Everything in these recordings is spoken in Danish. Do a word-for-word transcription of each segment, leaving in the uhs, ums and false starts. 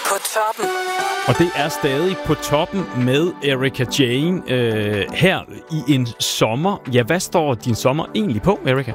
På toppen. Og det er stadig på toppen med Erika Jane øh, her i en sommer. Ja, hvad står din sommer egentlig på, Erika?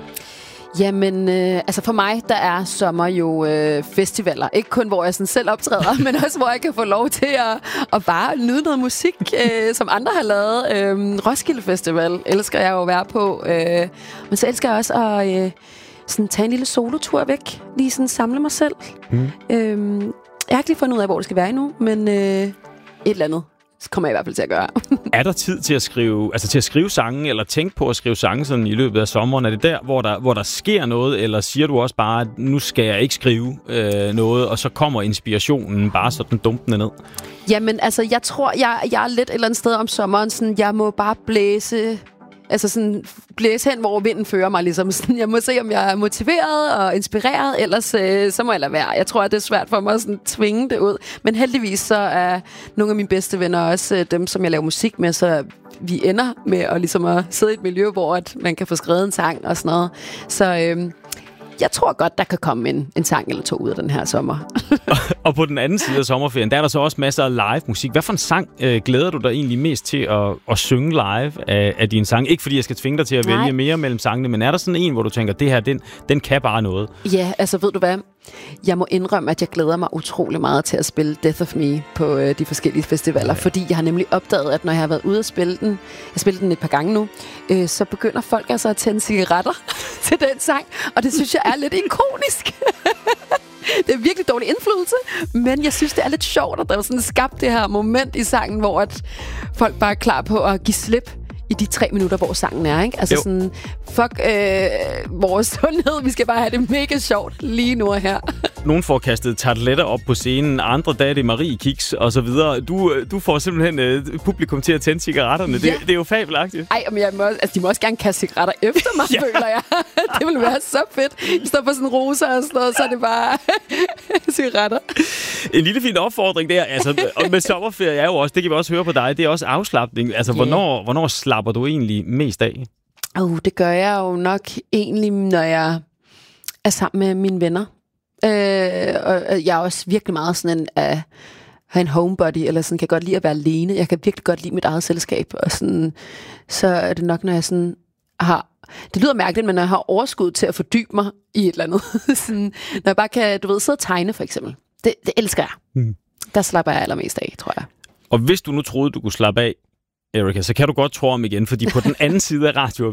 Jamen, øh, altså for mig, der er sommer jo øh, festivaler. Ikke kun, hvor jeg sådan selv optræder, men også, hvor jeg kan få lov til at, at bare nyde noget musik, øh, som andre har lavet. Øh, Roskilde Festival elsker jeg jo at være på. Øh, men så elsker jeg også at øh, sådan tage en lille solotur væk. Lige sådan samle mig selv. Mm. Øh, jeg har ikke lige fundet ud af, hvor det skal være endnu, men øh, et eller andet kommer jeg i hvert fald til at gøre. Er der tid til at skrive, altså til at skrive sange, eller tænke på at skrive sange sådan i løbet af sommeren? Er det der, hvor der, hvor der sker noget, eller siger du også bare, at nu skal jeg ikke skrive øh, noget, og så kommer inspirationen bare sådan dumpende ned? Jamen, altså, jeg tror, jeg, jeg er lidt et eller andet sted om sommeren, sådan, jeg må bare blæse... Altså sådan blæse hen, hvor vinden fører mig ligesom. Sådan, jeg må se, om jeg er motiveret og inspireret, ellers øh, så må jeg lade være. Jeg tror, at det er svært for mig at sådan, tvinge det ud. Men heldigvis så er nogle af mine bedste venner også øh, dem, som jeg laver musik med, så vi ender med at, ligesom at sidde i et miljø, hvor at man kan få skrevet en sang og sådan noget. Så øh, jeg tror godt, der kan komme en, en sang eller to ud af den her sommer. Og på den anden side af sommerferien, der er der så også masser af live musik. Hvad for en sang øh, glæder du dig egentlig mest til at, at synge live af, af dine sange? Ikke fordi jeg skal tvinge dig til at Nej. vælge mere mellem sangene, men er der sådan en, hvor du tænker, det her, den, den kan bare noget? Ja, altså ved du hvad? Jeg må indrømme, at jeg glæder mig utrolig meget til at spille Death of Me på øh, de forskellige festivaler, ja. Fordi jeg har nemlig opdaget, at når jeg har været ude at spille den, jeg spiller den et par gange nu, øh, så begynder folk altså at tænde cigaretter til den sang, og det synes jeg er lidt ikonisk. Det er virkelig dårlig indflydelse, men jeg synes, det er lidt sjovt, at der er sådan skabt det her moment i sangen, hvor at folk bare er klar på at give slip i de tre minutter, hvor sangen er, ikke? Altså jo. Sådan, fuck øh, vores sundhed, vi skal bare have det mega sjovt lige nu og her. Nogen får kastet tarteletter op på scenen, andre dage er det Marie Kiks og så videre. Du, du får simpelthen øh, publikum til at tænde cigaretterne. Ja. Det, det er jo fabelagtigt. Ej, men jeg må, altså, de må også gerne kaste cigaretter efter mig, ja. Føler jeg. Det ville være så fedt. I står på sådan roser og sådan noget, så er det bare cigaretter. En lille fin opfordring der. Altså, og med sommerferie er jo også, det kan vi også høre på dig, det er også afslapning. Altså, yeah. hvornår, hvornår slapper du egentlig mest af? Uh, det gør jeg jo nok egentlig, når jeg er sammen med mine venner. Øh, og jeg er også virkelig meget sådan en, uh, have en homebody, eller sådan, kan godt lide at være alene. Jeg kan virkelig godt lide mit eget selskab. Og sådan, så er det nok, når jeg sådan har... Det lyder mærkeligt, men når jeg har overskud til at fordybe mig i et eller andet. sådan, når jeg bare kan, du ved, sidde og tegne, for eksempel. Det, det elsker jeg. Mm. Der slapper jeg allermest af, tror jeg. Og hvis du nu troede, du kunne slappe af, Erika, så kan du godt tro om igen, fordi på den anden side af radio